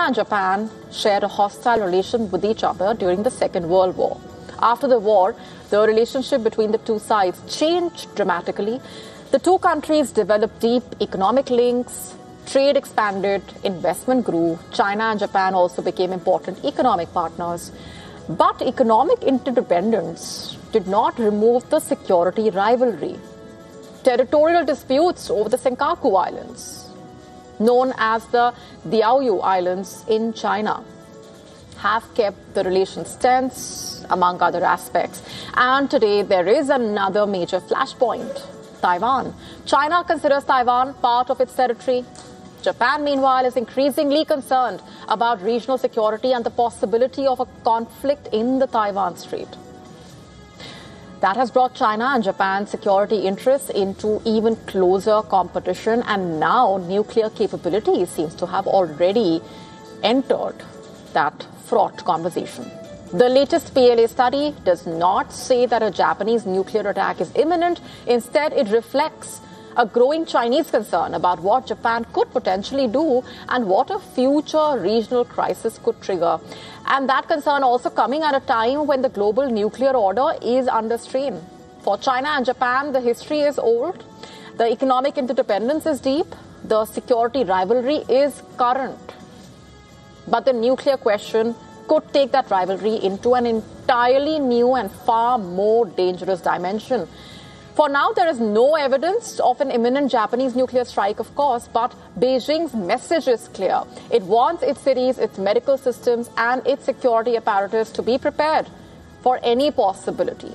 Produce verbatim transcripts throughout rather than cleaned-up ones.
and Japan shared a hostile relation with each other during the Second World War. After the war, the relationship between the two sides changed dramatically. The two countries developed deep economic links, trade expanded, investment grew. China and Japan also became important economic partners. But economic interdependence did not remove the security rivalry. Territorial disputes over the Senkaku Islands, known as the Diaoyu Islands in China, have kept the relations tense, among other aspects. And today there is another major flashpoint: Taiwan. China considers Taiwan part of its territory. Japan, meanwhile, is increasingly concerned about regional security and the possibility of a conflict in the Taiwan Strait. That has brought China and Japan's security interests into even closer competition, and now nuclear capabilities seems to have already entered that fraught conversation. The latest P L A study does not say that a Japanese nuclear attack is imminent. Instead, it reflects a growing Chinese concern about what Japan could potentially do and what a future regional crisis could trigger. And that concern also coming at a time when the global nuclear order is under strain. For China and Japan, the history is old, the economic interdependence is deep, the security rivalry is current. But the nuclear question could take that rivalry into an entirely new and far more dangerous dimension. For now, there is no evidence of an imminent Japanese nuclear strike, of course, but Beijing's message is clear. It wants its cities, its medical systems, and its security apparatus to be prepared for any possibility.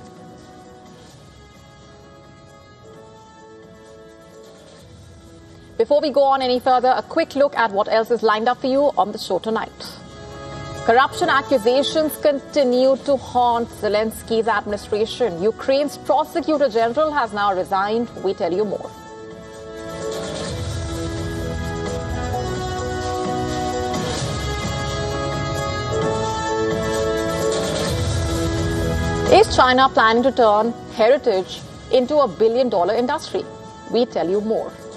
Before we go on any further, a quick look at what else is lined up for you on the show tonight. Corruption accusations continue to haunt Zelensky's administration. Ukraine's prosecutor general has now resigned. We tell you more. Is China planning to turn heritage into a billion-dollar industry? We tell you more.